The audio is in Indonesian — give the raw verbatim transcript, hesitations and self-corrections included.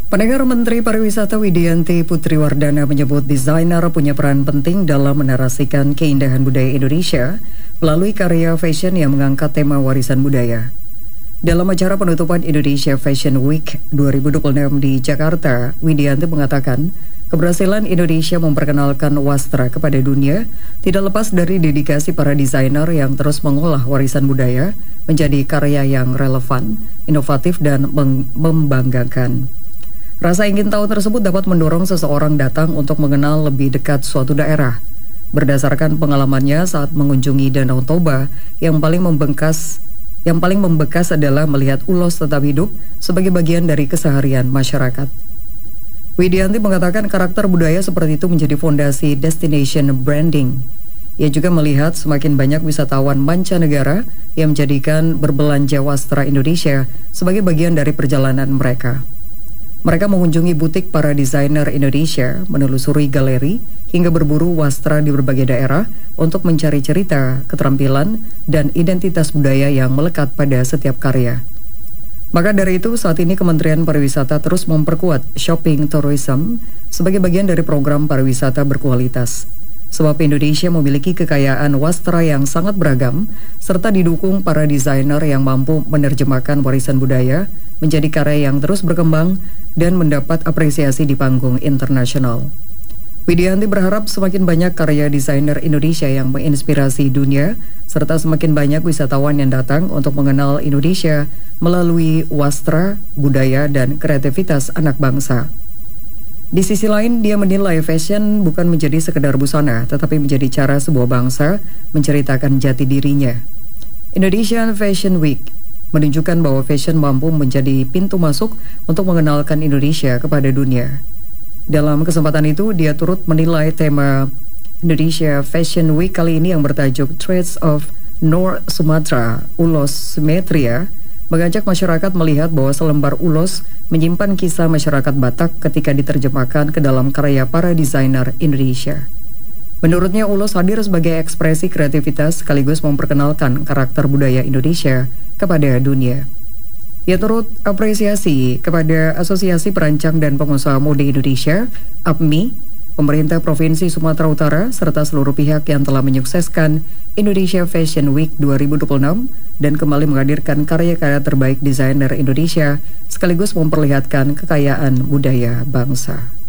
Pendengar, Menteri Pariwisata Widianti Putriwardana menyebut desainer punya peran penting dalam menarasikan keindahan budaya Indonesia melalui karya fashion yang mengangkat tema warisan budaya. Dalam acara penutupan Indonesia Fashion Week dua ribu dua puluh enam di Jakarta, Widianti mengatakan keberhasilan Indonesia memperkenalkan wastra kepada dunia tidak lepas dari dedikasi para desainer yang terus mengolah warisan budaya menjadi karya yang relevan, inovatif, dan membanggakan. Rasa ingin tahu tersebut dapat mendorong seseorang datang untuk mengenal lebih dekat suatu daerah. Berdasarkan pengalamannya saat mengunjungi Danau Toba, yang paling membekas yang paling membekas adalah melihat ulos tetap hidup sebagai bagian dari keseharian masyarakat. Widianti mengatakan karakter budaya seperti itu menjadi fondasi destination branding. Ia juga melihat semakin banyak wisatawan mancanegara yang menjadikan berbelanja wastra Indonesia sebagai bagian dari perjalanan mereka. Mereka mengunjungi butik para desainer Indonesia, menelusuri galeri, hingga berburu wastra di berbagai daerah untuk mencari cerita, keterampilan, dan identitas budaya yang melekat pada setiap karya. Maka dari itu, saat ini Kementerian Pariwisata terus memperkuat shopping tourism sebagai bagian dari program pariwisata berkualitas. Sebab Indonesia memiliki kekayaan wastra yang sangat beragam, serta didukung para desainer yang mampu menerjemahkan warisan budaya menjadi karya yang terus berkembang dan mendapat apresiasi di panggung internasional. Widianti berharap semakin banyak karya desainer Indonesia yang menginspirasi dunia, serta semakin banyak wisatawan yang datang untuk mengenal Indonesia melalui wastra, budaya, dan kreativitas anak bangsa. Di sisi lain, dia menilai fashion bukan menjadi sekedar busana, tetapi menjadi cara sebuah bangsa menceritakan jati dirinya. Indonesian Fashion Week menunjukkan bahwa fashion mampu menjadi pintu masuk untuk mengenalkan Indonesia kepada dunia. Dalam kesempatan itu, dia turut menilai tema Indonesia Fashion Week kali ini yang bertajuk Traits of North Sumatra, Ulos Simetria, mengajak masyarakat melihat bahwa selembar ulos menyimpan kisah masyarakat Batak ketika diterjemahkan ke dalam karya para desainer Indonesia. Menurutnya, ulos hadir sebagai ekspresi kreativitas sekaligus memperkenalkan karakter budaya Indonesia kepada dunia. Ia turut apresiasi kepada Asosiasi Perancang dan Pengusaha Mode Indonesia, A P M I, pemerintah Provinsi Sumatera Utara, serta seluruh pihak yang telah menyukseskan Indonesia Fashion Week dua ribu dua puluh enam dan kembali menghadirkan karya-karya terbaik desainer Indonesia sekaligus memperlihatkan kekayaan budaya bangsa.